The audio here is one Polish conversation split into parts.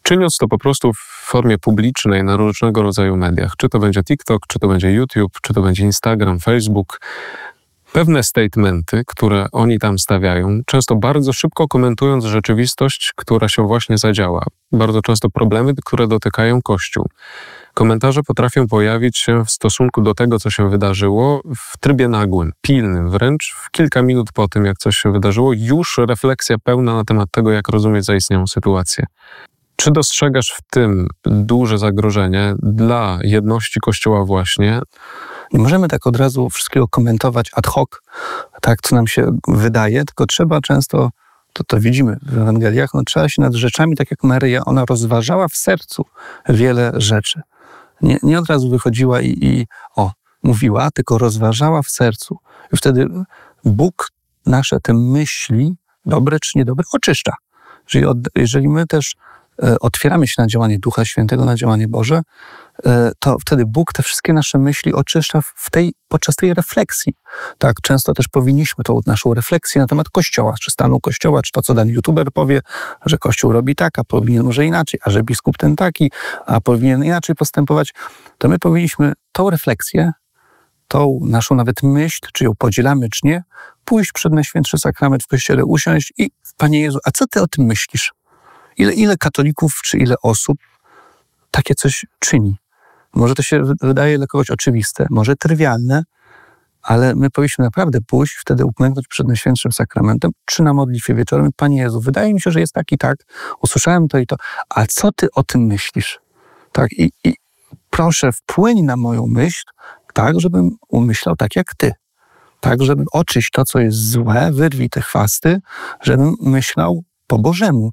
czyniąc to po prostu w formie publicznej na różnego rodzaju mediach, czy to będzie TikTok, czy to będzie YouTube, czy to będzie Instagram, Facebook, pewne statementy, które oni tam stawiają, często bardzo szybko komentując rzeczywistość, która się właśnie zadziała. Bardzo często problemy, które dotykają Kościół. Komentarze potrafią pojawić się w stosunku do tego, co się wydarzyło, w trybie nagłym, pilnym, wręcz w kilka minut po tym, jak coś się wydarzyło, już refleksja pełna na temat tego, jak rozumieć zaistniałą sytuację. Czy dostrzegasz w tym duże zagrożenie dla jedności Kościoła właśnie? Nie możemy tak od razu wszystkiego komentować ad hoc, tak co nam się wydaje, tylko trzeba często, to widzimy w Ewangeliach, trzeba się nad rzeczami, tak jak Maryja, ona rozważała w sercu wiele rzeczy. Nie od razu wychodziła i mówiła, tylko rozważała w sercu. I wtedy Bóg nasze te myśli, dobre czy niedobre, oczyszcza. Jeżeli my też otwieramy się na działanie Ducha Świętego, na działanie Boże, to wtedy Bóg te wszystkie nasze myśli oczyszcza podczas tej refleksji. Tak, często też powinniśmy tą naszą refleksję na temat Kościoła, czy stanu Kościoła, czy to, co dany youtuber powie, że Kościół robi tak, a powinien może inaczej, a że biskup ten taki, a powinien inaczej postępować, to my powinniśmy tą refleksję, tą naszą nawet myśl, czy ją podzielamy, czy nie, pójść przed Najświętszy Sakrament w Kościele, usiąść i Panie Jezu, a co Ty o tym myślisz? Ile katolików, czy ile osób takie coś czyni? Może to się wydaje dla kogoś oczywiste, może trywialne, ale my powinniśmy naprawdę pójść, wtedy uklęknąć przed Najświętszym Sakramentem, czy na modlitwie wieczorem. Panie Jezu, wydaje mi się, że jest tak i tak, usłyszałem to i to, a co Ty o tym myślisz? Tak, i proszę, wpłyń na moją myśl, tak, żebym umyślał tak jak Ty. Tak, żeby oczyść to, co jest złe, wyrwij te chwasty, żebym myślał po Bożemu.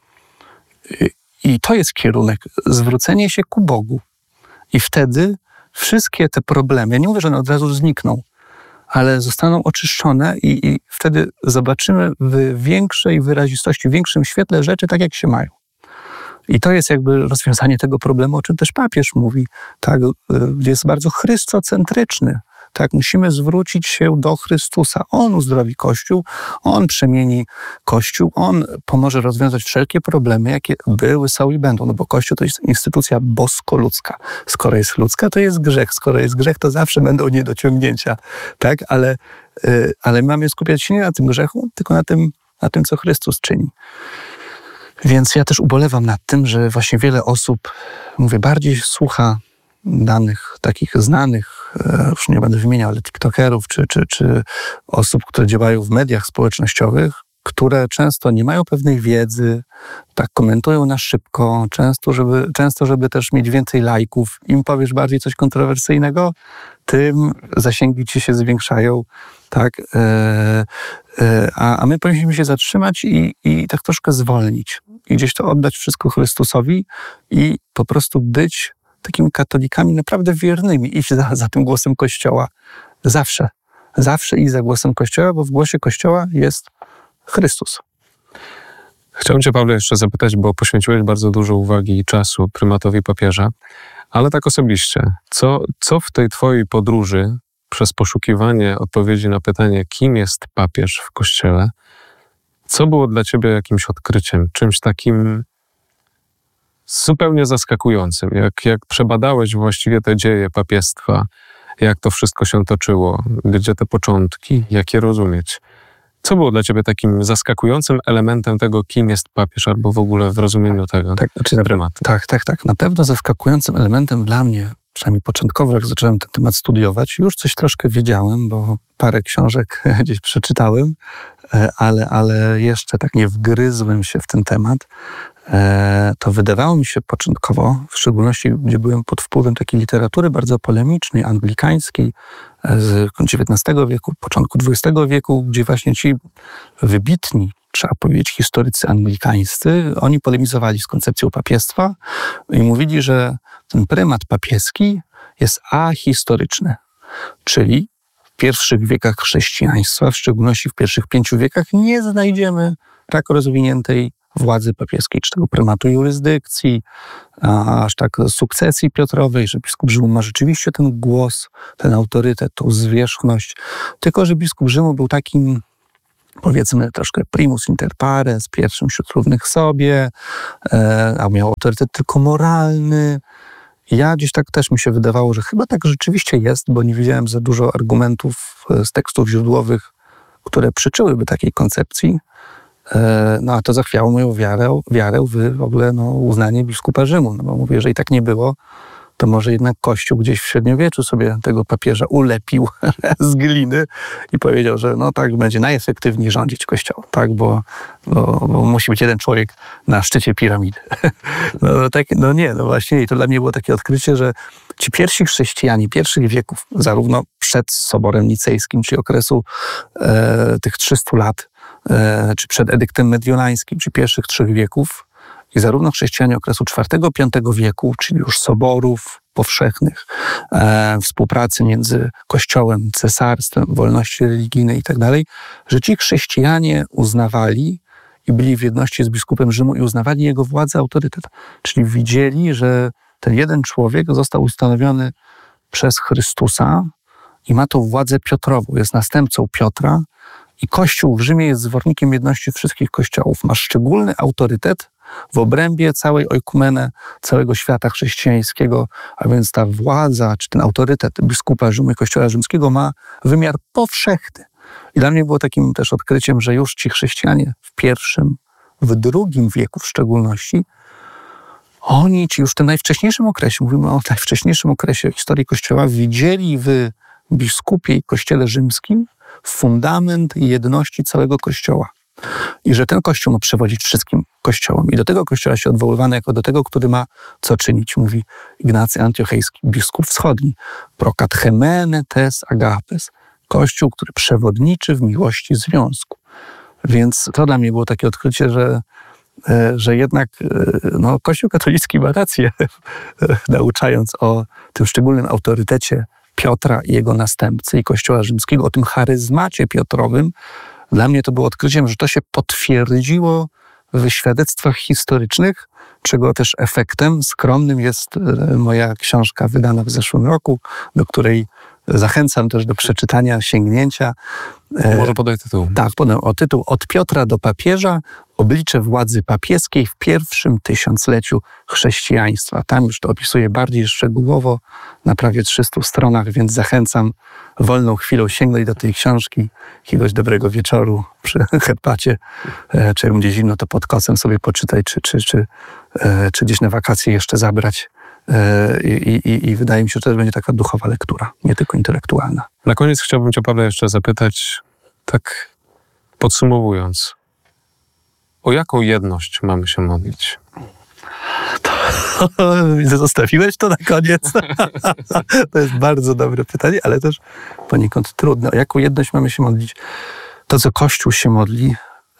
I to jest kierunek, zwrócenie się ku Bogu. I wtedy wszystkie te problemy, ja nie mówię, że one od razu znikną, ale zostaną oczyszczone i wtedy zobaczymy w większej wyrazistości, w większym świetle rzeczy tak, jak się mają. I to jest jakby rozwiązanie tego problemu, o czym też papież mówi. Tak, jest bardzo chrystocentryczny. Tak, musimy zwrócić się do Chrystusa. On uzdrowi Kościół, On przemieni Kościół, On pomoże rozwiązać wszelkie problemy, jakie były, są i będą. No bo Kościół to jest instytucja bosko-ludzka. Skoro jest ludzka, to jest grzech. Skoro jest grzech, to zawsze będą niedociągnięcia. Tak, ale mamy skupiać się nie na tym grzechu, tylko na tym, co Chrystus czyni. Więc ja też ubolewam nad tym, że właśnie wiele osób, bardziej słucha danych takich znanych, już nie będę wymieniał, ale tiktokerów, czy osób, które działają w mediach społecznościowych, które często nie mają pewnej wiedzy, tak komentują na szybko, często, żeby też mieć więcej lajków. Im powiesz bardziej coś kontrowersyjnego, tym zasięgi ci się zwiększają, tak? A my powinniśmy się zatrzymać i tak troszkę zwolnić. I gdzieś to oddać wszystko Chrystusowi i po prostu być takimi katolikami naprawdę wiernymi, iść za tym głosem Kościoła. Zawsze. Zawsze iść za głosem Kościoła, bo w głosie Kościoła jest Chrystus. Chciałbym Cię, Pawle, jeszcze zapytać, bo poświęciłeś bardzo dużo uwagi i czasu prymatowi papieża, ale tak osobiście, co w tej Twojej podróży przez poszukiwanie odpowiedzi na pytanie, kim jest papież w Kościele, co było dla Ciebie jakimś odkryciem, czymś takim zupełnie zaskakującym, jak przebadałeś właściwie te dzieje papiestwa, jak to wszystko się toczyło, gdzie te początki, jak je rozumieć. Co było dla Ciebie takim zaskakującym elementem tego, kim jest papież, albo w ogóle w rozumieniu tego tematu? Tak. Na pewno zaskakującym elementem dla mnie, przynajmniej początkowo, jak zacząłem ten temat studiować, już coś troszkę wiedziałem, bo parę książek gdzieś przeczytałem, ale jeszcze tak nie wgryzłem się w ten temat. To wydawało mi się początkowo, w szczególności gdzie byłem pod wpływem takiej literatury bardzo polemicznej, anglikańskiej z XIX wieku, początku XX wieku, gdzie właśnie ci wybitni, trzeba powiedzieć, historycy anglikańscy, oni polemizowali z koncepcją papiestwa i mówili, że ten prymat papieski jest ahistoryczny, czyli w pierwszych wiekach chrześcijaństwa, w szczególności w pierwszych 5 wiekach, nie znajdziemy tak rozwiniętej władzy papieskiej, czy tego prymatu jurysdykcji, aż tak sukcesji Piotrowej, że biskup Rzymu ma rzeczywiście ten głos, ten autorytet, tą zwierzchność, tylko że biskup Rzymu był takim powiedzmy troszkę primus inter pares, pierwszym wśród równych sobie, a miał autorytet tylko moralny. Ja gdzieś tak też mi się wydawało, że chyba tak rzeczywiście jest, bo nie widziałem za dużo argumentów z tekstów źródłowych, które przyczyłyby takiej koncepcji. No a to zachwiało moją wiarę w ogóle uznanie biskupa Rzymu. No bo mówię, jeżeli tak nie było, to może jednak Kościół gdzieś w średniowieczu sobie tego papieża ulepił z gliny i powiedział, że no tak będzie najefektywniej rządzić Kościołem, tak, bo musi być jeden człowiek na szczycie piramidy. No właśnie i to dla mnie było takie odkrycie, że ci pierwsi chrześcijanie pierwszych wieków, zarówno przed Soborem Nicejskim, czyli okresu tych 300 lat, czy przed edyktem mediolańskim, czy pierwszych 3 wieków, i zarówno chrześcijanie okresu IV-V wieku, czyli już soborów powszechnych, współpracy między Kościołem, cesarstwem, wolności religijnej i tak dalej, że ci chrześcijanie uznawali i byli w jedności z biskupem Rzymu i uznawali jego władzę, autorytet. Czyli widzieli, że ten jeden człowiek został ustanowiony przez Chrystusa i ma tą władzę Piotrową, jest następcą Piotra i Kościół w Rzymie jest zwornikiem jedności wszystkich kościołów. Ma szczególny autorytet w obrębie całej oikumeny, całego świata chrześcijańskiego, a więc ta władza, czy ten autorytet biskupa Rzymu i Kościoła Rzymskiego ma wymiar powszechny. I dla mnie było takim też odkryciem, że już ci chrześcijanie w I, w II wieku w szczególności, oni ci już w tym najwcześniejszym okresie, mówimy o najwcześniejszym okresie historii Kościoła, widzieli w biskupie i Kościele Rzymskim fundament jedności całego Kościoła. I że ten Kościół ma przewodzić wszystkim Kościołom. I do tego Kościoła się odwoływano jako do tego, który ma co czynić, mówi Ignacy Antiochejski, biskup wschodni. Pro cathemene tes agapes. Kościół, który przewodniczy w miłości związku. Więc to dla mnie było takie odkrycie, że jednak Kościół katolicki ma rację, nauczając o tym szczególnym autorytecie Piotra i jego następcy i Kościoła Rzymskiego, o tym charyzmacie Piotrowym. Dla mnie to było odkryciem, że to się potwierdziło w świadectwach historycznych, czego też efektem skromnym jest moja książka wydana w zeszłym roku, do której zachęcam też do przeczytania, sięgnięcia. Może podaj tytuł. Tak, podam tytuł Od Piotra do papieża, oblicze władzy papieskiej w pierwszym tysiącleciu chrześcijaństwa. Tam już to opisuję bardziej szczegółowo, na prawie 300 stronach, więc zachęcam wolną chwilą sięgnąć do tej książki, jakiegoś dobrego wieczoru przy herbacie, czy jak będzie zimno, to pod kocem sobie poczytaj, czy gdzieś na wakacje jeszcze zabrać. I wydaje mi się, że to będzie taka duchowa lektura, nie tylko intelektualna. Na koniec chciałbym cię, Pawle, jeszcze zapytać, tak podsumowując, o jaką jedność mamy się modlić? Zostawiłeś to na koniec? To jest bardzo dobre pytanie, ale też poniekąd trudne. O jaką jedność mamy się modlić? To, co Kościół się modli,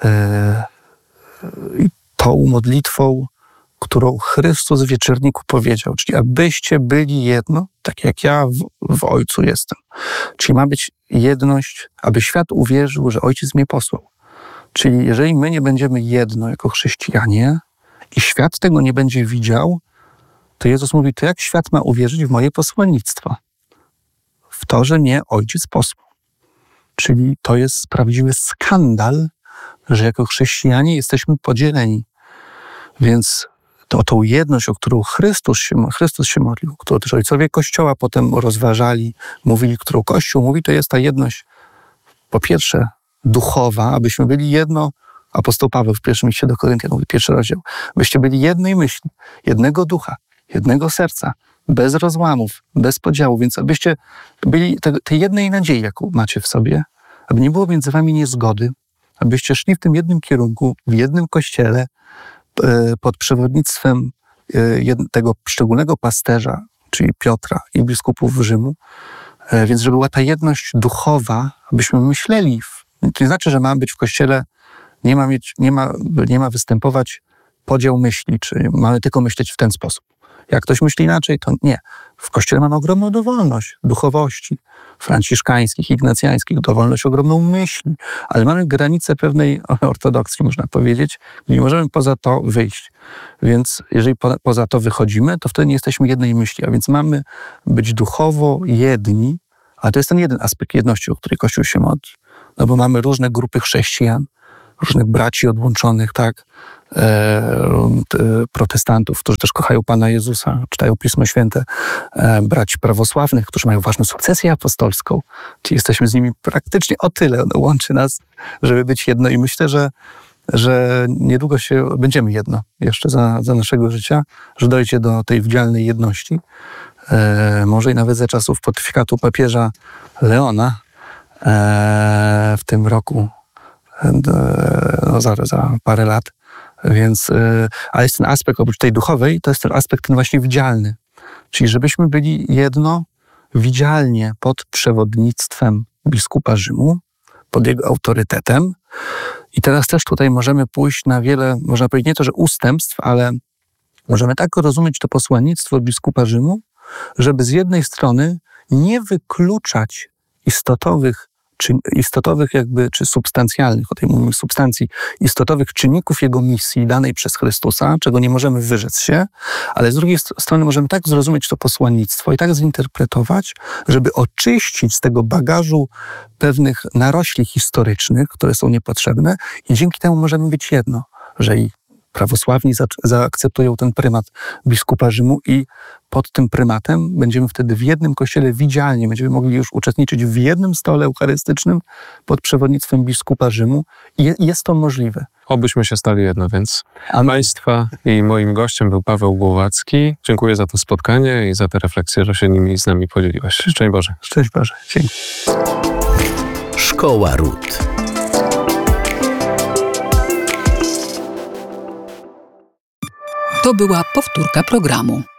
tą modlitwą, którą Chrystus w wieczorniku powiedział, czyli abyście byli jedno, tak jak ja w Ojcu jestem. Czyli ma być jedność, aby świat uwierzył, że Ojciec mnie posłał. Czyli jeżeli my nie będziemy jedno jako chrześcijanie i świat tego nie będzie widział, to Jezus mówi, to jak świat ma uwierzyć w moje posłannictwo? W to, że mnie Ojciec posłał. Czyli to jest prawdziwy skandal, że jako chrześcijanie jesteśmy podzieleni. Więc to tą jedność, o którą Chrystus się modlił, którą też ojcowie Kościoła potem rozważali, mówili, którą Kościół mówi, to jest ta jedność, po pierwsze, duchowa, abyśmy byli jedno. Apostoł Paweł w pierwszym liście do Koryntian mówi, 1 rozdział, byście byli jednej myśli, jednego ducha, jednego serca, bez rozłamów, bez podziału, więc abyście byli tej jednej nadziei, jaką macie w sobie, aby nie było między wami niezgody, abyście szli w tym jednym kierunku, w jednym kościele, pod przewodnictwem tego szczególnego pasterza, czyli Piotra i biskupów Rzymu, więc żeby była ta jedność duchowa, abyśmy myśleli. To nie znaczy, że ma być w kościele, nie ma występować podział myśli, czy mamy tylko myśleć w ten sposób. Jak ktoś myśli inaczej, to nie. W kościele mamy ogromną dowolność duchowości franciszkańskich, ignacjańskich, dowolność ogromną myśli, ale mamy granicę pewnej ortodoksji, można powiedzieć, nie możemy poza to wyjść. Więc jeżeli poza to wychodzimy, to wtedy nie jesteśmy jednej myśli, a więc mamy być duchowo jedni, a to jest ten jeden aspekt jedności, o której Kościół się modli. no bo mamy różne grupy chrześcijan, różnych braci odłączonych, tak, protestantów, którzy też kochają Pana Jezusa, czytają Pismo Święte, braci prawosławnych, którzy mają ważną sukcesję apostolską. Czyli jesteśmy z nimi praktycznie o tyle, łączy nas, żeby być jedno i myślę, że niedługo się będziemy jedno, jeszcze za naszego życia, że dojdzie do tej widzialnej jedności. Może i nawet za czasów pontyfikatu papieża Leona w tym roku, no za parę lat. Więc, ale jest ten aspekt, oprócz tej duchowej, to jest ten aspekt ten właśnie widzialny. Czyli żebyśmy byli jedno widzialnie pod przewodnictwem biskupa Rzymu, pod jego autorytetem. I teraz też tutaj możemy pójść na wiele, można powiedzieć nie to, że ustępstw, ale możemy tak rozumieć to posłannictwo biskupa Rzymu, żeby z jednej strony nie wykluczać istotowych jakby, czy substancjalnych, o tej mówimy substancji, istotowych czynników jego misji danej przez Chrystusa, czego nie możemy wyrzec się, ale z drugiej strony możemy tak zrozumieć to posłannictwo i tak zinterpretować, żeby oczyścić z tego bagażu pewnych narośli historycznych, które są niepotrzebne i dzięki temu możemy być jedno, że i prawosławni zaakceptują ten prymat biskupa Rzymu i pod tym prymatem będziemy wtedy w jednym kościele widzialnie, będziemy mogli już uczestniczyć w jednym stole eucharystycznym pod przewodnictwem biskupa Rzymu i jest to możliwe. Obyśmy się stali jedno, więc Państwa i moim gościem był Paweł Głowacki. Dziękuję za to spotkanie i za te refleksje, że się nimi z nami podzieliłeś. Szczęść Boże. Szczęść Boże. Dzięki. Szkoła Ród. To była powtórka programu.